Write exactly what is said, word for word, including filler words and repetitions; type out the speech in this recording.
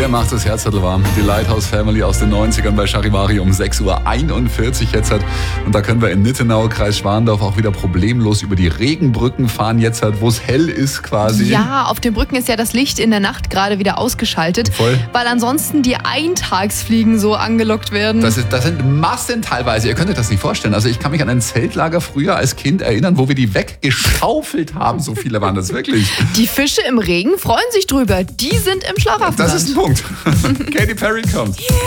Hier macht das Herz warm. Die Lighthouse Family aus den neunzigern bei Charivari um sechs Uhr einundvierzig jetzt hat. Und da können wir in Nittenau, Kreis Schwandorf auch wieder problemlos über die Regenbrücken fahren jetzt halt, wo es hell ist quasi. Ja, auf den Brücken ist ja das Licht in der Nacht gerade wieder ausgeschaltet. Voll. Weil ansonsten die Eintagsfliegen so angelockt werden. Das, ist, das sind Massen teilweise. Ihr könnt euch das nicht vorstellen. Also ich kann mich an ein Zeltlager früher als Kind erinnern, wo wir die weggeschaufelt haben. So viele waren das wirklich. Die Fische im Regen freuen sich drüber. Die sind im Schlaraffenland. Das ist ein Punkt. Katy Perry kommt. Yeah.